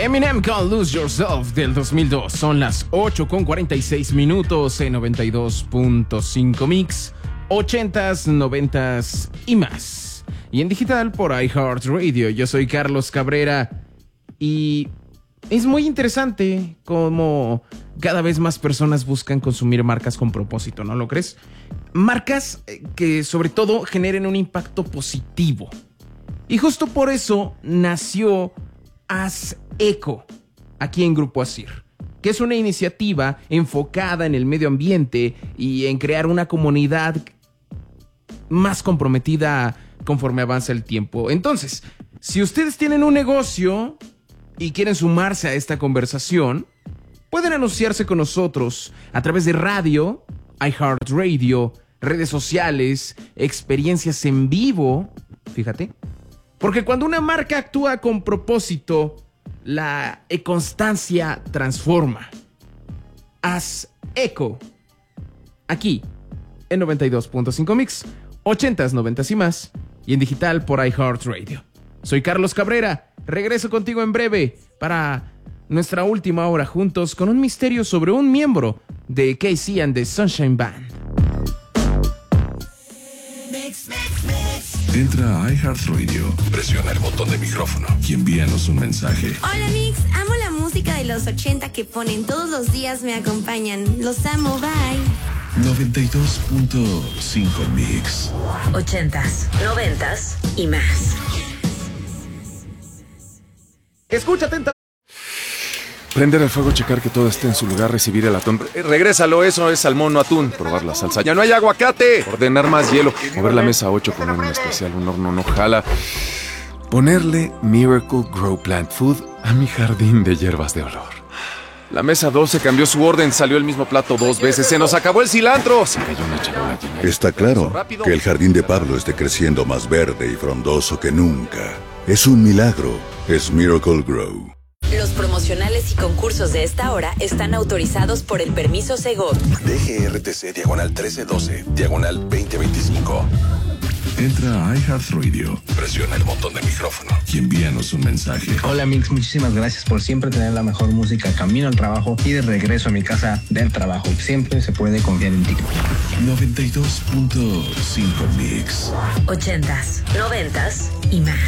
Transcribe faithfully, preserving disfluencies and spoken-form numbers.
Eminem con Lose Yourself del dos mil dos. Son las ocho con cuarenta y seis minutos en noventa y dos punto cinco Mix, ochentas, noventas y más. Y en digital por iHeartRadio. Yo soy Carlos Cabrera y es muy interesante cómo cada vez más personas buscan consumir marcas con propósito, ¿no lo crees? Marcas que sobre todo generen un impacto positivo. Y justo por eso nació Haz Eco, aquí en Grupo Asir, que es una iniciativa enfocada en el medio ambiente y en crear una comunidad más comprometida conforme avanza el tiempo. Entonces, si ustedes tienen un negocio y quieren sumarse a esta conversación, pueden anunciarse con nosotros a través de radio, iHeartRadio, redes sociales, experiencias en vivo, fíjate. Porque cuando una marca actúa con propósito, la constancia transforma. Haz Eco, aquí en noventa y dos punto cinco Mix, ochentas, noventas y más, y en digital por iHeartRadio. Soy Carlos Cabrera, regreso contigo en breve para nuestra última hora juntos con un misterio sobre un miembro de K C and the Sunshine Band. Entra a iHeartRadio, presiona el botón de micrófono y envíanos un mensaje. Hola Mix, amo la música de los ochenta que ponen todos los días, me acompañan. Los amo, bye. noventa y dos punto cinco Mix. Ochentas, noventas y más. Escucha atenta. Prender el fuego, checar que todo esté en su lugar, recibir el atún. Eh, regrésalo, eso es salmón, no atún. Probar la salsa. ¡Ya no hay aguacate! Ordenar más hielo. Mover la mesa ocho, poner un especial, un horno no jala. Ponerle Miracle Grow Plant Food a mi jardín de hierbas de olor. La mesa doce cambió su orden, salió el mismo plato dos veces. ¡Se nos acabó el cilantro! Se cayó una charola llena. Está claro que el jardín de Pablo esté creciendo más verde y frondoso que nunca. Es un milagro. Es Miracle Grow. Los promocionales y concursos de esta hora están autorizados por el permiso Segov. D G R T C diagonal trece doce, diagonal veinte veinticinco. Entra a iHeartRadio, presiona el botón de micrófono y envíanos un mensaje. Hola Mix, muchísimas gracias por siempre tener la mejor música camino al trabajo y de regreso a mi casa del trabajo. Siempre se puede confiar en ti. noventa y dos punto cinco Mix. Ochentas, noventas y más.